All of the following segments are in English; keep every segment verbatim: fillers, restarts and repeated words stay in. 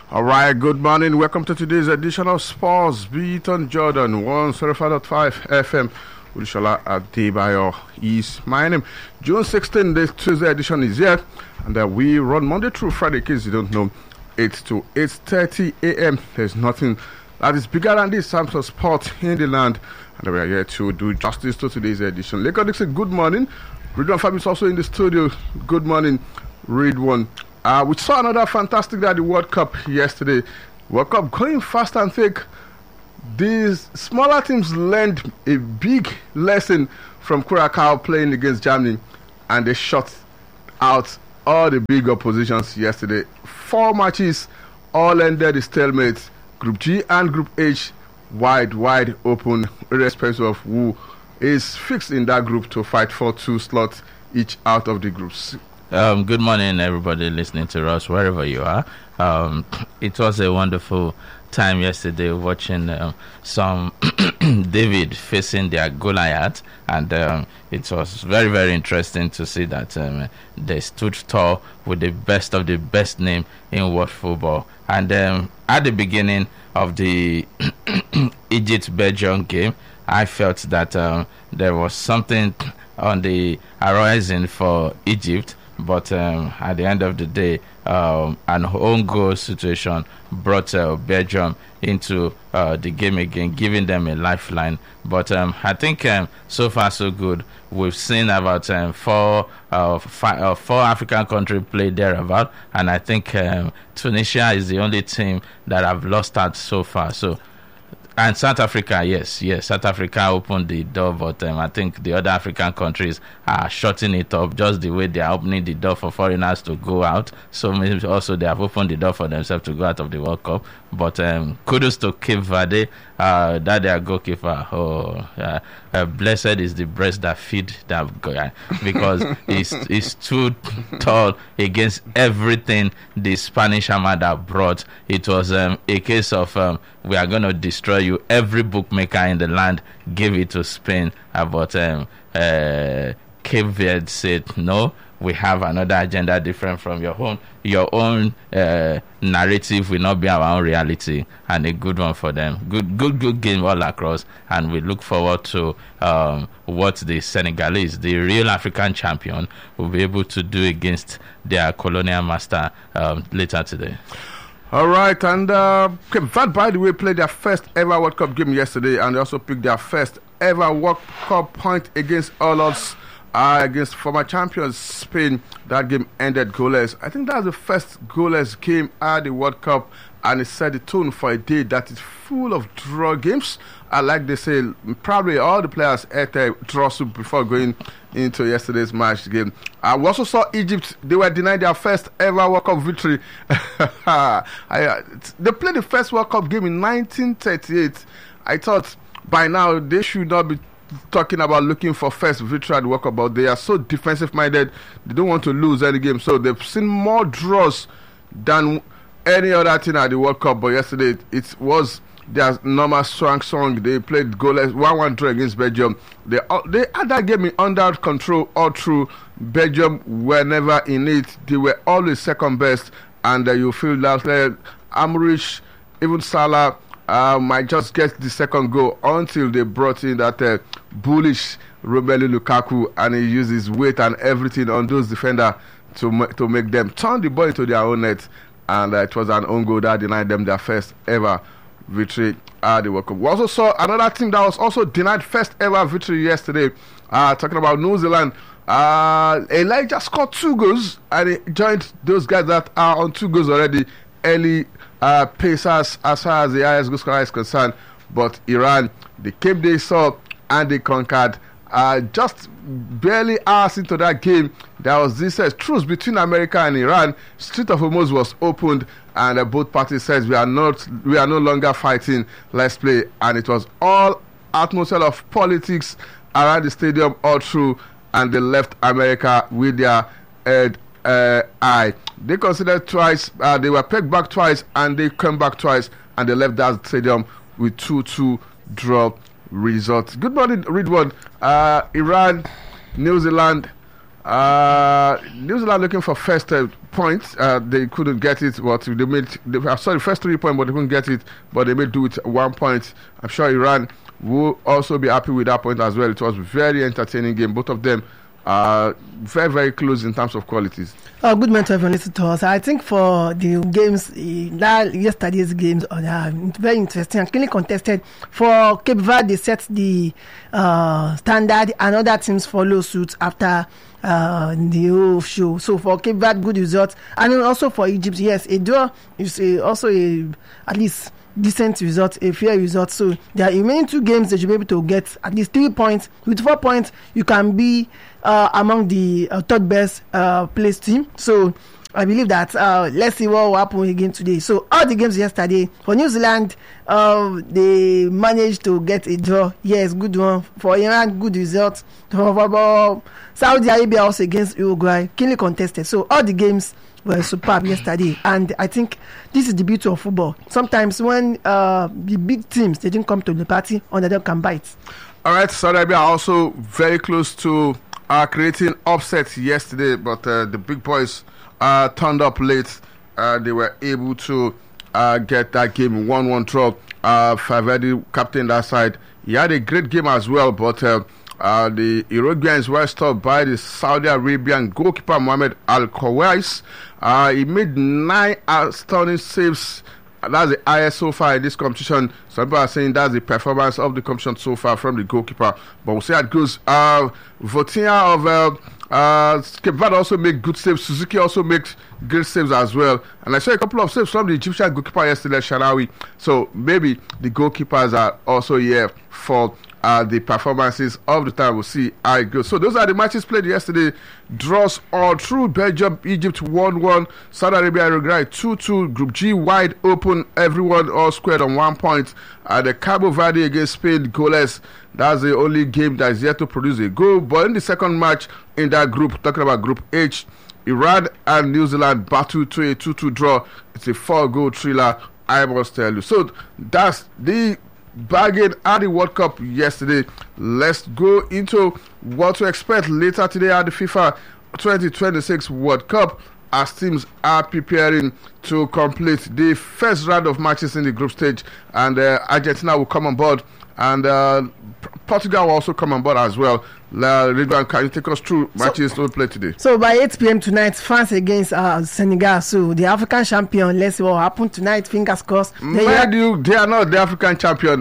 All right, good morning. Welcome to today's edition of Sports Beat on Jordan one oh five point five F M. Ulishola Adebayo is my name. June sixteenth, the Tuesday edition is here, and uh, we run Monday through Friday. In case you don't know, eight to eight thirty a m. There's nothing that is bigger than this terms of sport in the land, and we are here to do justice to today's edition. Leko Dixon, good morning. Ridwan Fab is also in the studio. Good morning, Ridwan. Uh, we saw another fantastic day at the World Cup yesterday. World Cup going fast and thick. These smaller teams learned a big lesson from Curacao playing against Germany, and they shut out all the big oppositions yesterday. Four matches all ended in stalemate. Group G and Group H wide, wide open, irrespective of who is fixed in that group to fight for two slots each out of the groups. Um, good morning, everybody listening to us, wherever you are. Um, it was a wonderful time yesterday watching um, some David facing their Goliath, and um, it was very, very interesting to see that um, they stood tall with the best of the best name in world football. And um, at the beginning of the Egypt-Belgium game, I felt that um, there was something on the horizon for Egypt. But um, at the end of the day, um, an own goal situation brought uh, Belgium into uh, the game again, giving them a lifeline. But um, I think um, so far so good. We've seen about um, four, uh, five, uh, four African countries play thereabout, and I think um, Tunisia is the only team that have lost out so far. So. And South Africa, yes, yes, South Africa opened the door, but um, I think the other African countries are shutting it up just the way they are opening the door for foreigners to go out. So maybe also they have opened the door for themselves to go out of the World Cup. But um, kudos to Cape Verde, uh, that their goalkeeper. Oh, uh, uh, blessed is the breast that feed that guy, because he's, he's too tall against everything the Spanish Armada brought. It was um, a case of um, we are going to destroy you. Every bookmaker in the land gave it to Spain, uh, but um, uh, Cape Verde said no. We have another agenda different from your own. Your own uh, narrative will not be our own reality, and a good one for them. Good, good, good game all across, and we look forward to um, what the Senegalese, the real African champion, will be able to do against their colonial master um, later today. All right, and uh, Cape Verde, by the way, played their first ever World Cup game yesterday, and they also picked their first ever World Cup point against all odds. Uh, against former champions Spain. That game ended goalless. I think that's the first goalless game at the World Cup, and it set the tone for a day that is full of draw games. Uh, like they say, probably all the players ate a draw soup before going into yesterday's match game. Uh, we also saw Egypt. They were denied their first ever World Cup victory. I, uh, they played the first World Cup game in nineteen thirty-eight. I thought by now they should not be talking about looking for first victory at the World Cup, but they are so defensive minded. They don't want to lose any game, so they've seen more draws than any other thing at the World Cup. But yesterday it, it was their normal strong song. They played goalless one one draw against Belgium. They they had that game in under control all through. Belgium were never in it. They were always second best, and uh, you feel that uh, Amrich, even Salah Uh, might just get the second goal until they brought in that uh, bullish Romelu Lukaku, and he used his weight and everything on those defenders to ma- to make them turn the ball into their own net, and uh, it was an own goal that denied them their first ever victory at the World Cup. We also saw another team that was also denied first ever victory yesterday. Uh, talking about New Zealand. Uh, Elijah scored two goals, and he joined those guys that are on two goals already early. Uh, Pacers as far as the highest goal scorer is concerned, but Iran, they came, they saw, and they conquered. Uh, just barely hours into that game, there was this uh, truce between America and Iran. Strait of Hormuz was opened, and uh, both parties said we are not, we are no longer fighting. Let's play, and it was all atmosphere of politics around the stadium all through, and they left America with their head uh, high. They considered twice, uh, they were pegged back twice, and they came back twice, and they left that stadium with two two draw results. Good morning, Ridwan. Uh, Iran, New Zealand, uh, New Zealand looking for first uh, points. Uh, they couldn't get it, but they made. They, uh, sorry, first three points, but they couldn't get it. But they made do with one point. I'm sure Iran will also be happy with that point as well. It was a very entertaining game. Both of them are very, very close in terms of qualities. Oh, good man to everyone listen to us. I think for the games, uh, that yesterday's games are uh, very interesting and clearly contested. For Cape Verde, they set the uh, standard, and other teams follow suit after uh, the whole show. So for Cape Verde, good results, and also for Egypt, yes, a draw is a, also a at least decent result, a fair result. So there are remaining two games that you'll be able to get at least three points. With four points, you can be uh, among the uh, third best uh, placed team. So I believe that uh, let's see what will happen again today. So all the games yesterday for New Zealand, uh, they managed to get a draw. Yes, good one. For Iran, good result. For, for Saudi Arabia also against Uruguay, keenly contested. So all the games were superb yesterday, and I think this is the beauty of football. Sometimes when uh, the big teams they didn't come to the party, under them can bite. All right, Saudi Arabia are also very close to uh, creating upsets yesterday, but uh, the big boys uh, turned up late. Uh, they were able to uh, get that game one one draw. Uh, Favedi captain that side. He had a great game as well, but uh, Uh, the Uruguayans were stopped by the Saudi Arabian goalkeeper Mohamed Al-Kawais. Uh, he made nine outstanding saves. That's the highest so far in this competition. Some people are saying that's the performance of the competition so far from the goalkeeper. But we'll see how it goes. Uh, Votinha of uh, uh, Cape Verde also made good saves. Suzuki also makes great saves as well. And I saw a couple of saves from the Egyptian goalkeeper yesterday, Sharawi. So maybe the goalkeepers are also here for Uh, the performances of the time. We'll see how it goes. So those are the matches played yesterday. Draws all through. Belgium, Egypt one one. Saudi Arabia, Uruguay two two. Group G wide open. Everyone all squared on one point. Uh, the Cabo Verde against Spain goalless. That's the only game that is yet to produce a goal. But in the second match in that group, talking about Group H, Iran and New Zealand battle to a two two draw. It's a four-goal thriller, I must tell you. So that's the bargain at the World Cup yesterday. Let's go into what to expect later today at the FIFA twenty twenty-six World Cup, as teams are preparing to complete the first round of matches in the group stage, and uh, Argentina will come on board, and uh, Portugal will also come on board as well. Uh, Ridwan, can you take us through matches so, to play today? So by eight p.m. tonight, France against uh, Senegal. So the African champion, let's see what happens tonight. Fingers crossed. Man, you, they are not the African champion.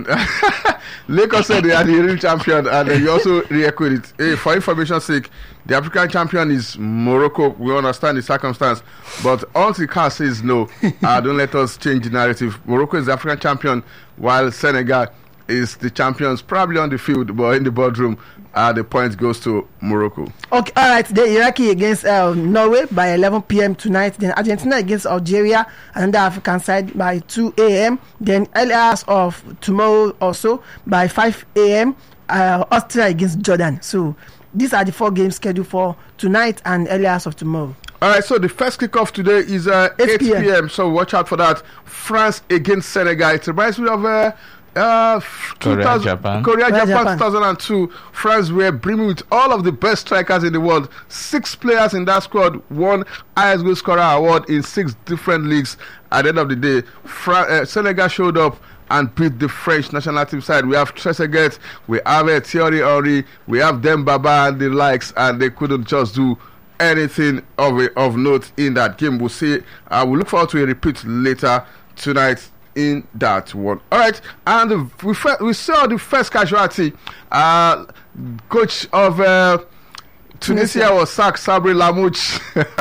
Lakers said they are the real champion, and uh, you also re-echoed it. Hey, for information's sake, the African champion is Morocco. We understand the circumstance, but until Carl says no, uh, don't let us change the narrative. Morocco is the African champion, while Senegal is the champions, probably on the field, but in the boardroom, uh, the point goes to Morocco. Okay, all right. The Iraqi against uh, Norway by eleven p.m. tonight. Then Argentina against Algeria, and the African side by two a.m. Then early hours of tomorrow also by five a.m. Uh, Austria against Jordan. So these are the four games scheduled for tonight and early hours of tomorrow. All right, so the first kickoff today is uh, eight p.m. So watch out for that. France against Senegal. It reminds me of uh, uh, Korea, Japan. Korea, Korea, Japan, Japan. two thousand two. France were brimming with all of the best strikers in the world. Six players in that squad won highest goal scorer award in six different leagues. At the end of the day, Fra- uh, Senegal showed up and beat the French national team side. We have Trezeguet, we have uh, Thierry Henry, we have Dembaba and the likes, and they couldn't just do anything of a, of note in that game. We'll see. Uh, we'll look forward to a repeat later tonight in that one. All right, and uh, we fe- we saw the first casualty. Uh, coach of uh, Tunisia was sacked, Sabri Lamouche,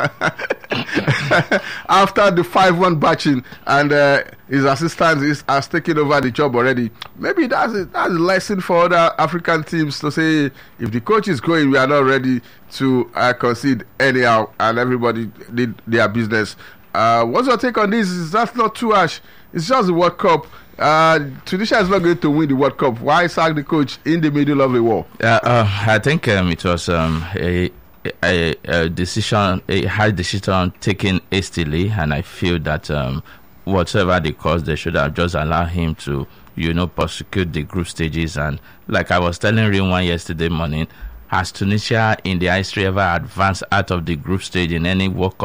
after the five one batching, and uh, his assistant is, has taken over the job already. Maybe that's a, that's a lesson for other African teams to say, if the coach is going, we are not ready to uh, concede anyhow, and everybody did their business. Uh, what's your take on this? Is that not too harsh? It's just the World Cup. Uh, Tunisia is not going to win the World Cup. Why sack the coach in the middle of a war? Uh, uh, I think um, it was um, a, a, a decision, a hard decision taken hastily, and I feel that um, whatever the cause, they should have just allowed him to, you know, prosecute the group stages. And like I was telling Rinwan yesterday morning, has Tunisia in the history ever advanced out of the group stage in any World Cup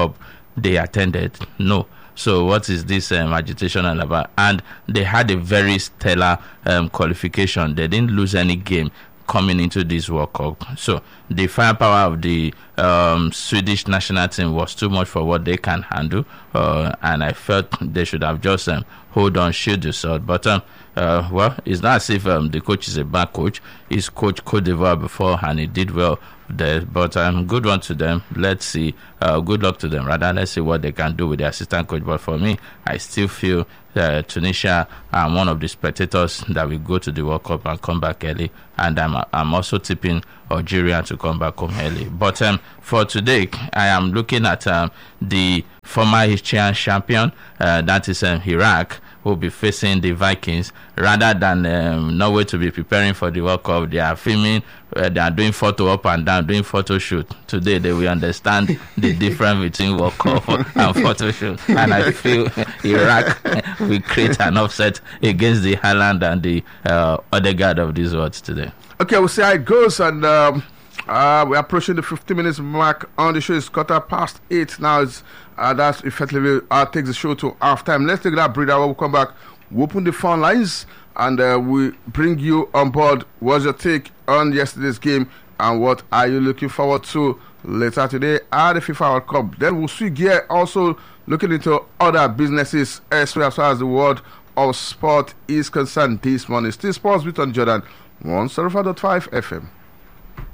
they attended? No. So what is this um, agitation all about? And they had a very stellar um, qualification. They didn't lose any game coming into this World Cup. So the firepower of the um, Swedish national team was too much for what they can handle. Uh, and I felt they should have just um, hold on, shield the sword. But, um, uh, well, it's not as if um, the coach is a bad coach. He's coached Cote d'Ivoire before and he did well there. But um, good one to them. Let's see. Uh, good luck to them. Rather, let's see what they can do with the assistant coach. But for me, I still feel uh, Tunisia are one of the spectators that will go to the World Cup and come back early. And I'm I'm also tipping Algeria to come back home early. But um, for today, I am looking at um, the former Egyptian champion, uh, that is um, Iraq, will be facing the Vikings. Rather than um, Norway to be preparing for the World Cup, they are filming, uh, they are doing photo up and down, doing photo shoot. Today they will understand the difference between World Cup and photo shoot. And I feel Iraq will create an upset against the Haaland and the uh, Odegaard of these worlds today. Okay, we'll see how it goes. And um, uh, we're approaching the fifty minutes mark on the show. It's quarter past eight now. It's, uh, that's effectively uh, takes the show to half time. Let's take that breather. When we come back, we open the phone lines and uh, we bring you on board. What's your take on yesterday's game and what are you looking forward to later today at the FIFA World Cup? Then we'll switch gear, also looking into other businesses as far as the world of sport is concerned this morning. Still Sports with on Jordan one oh five point five F M.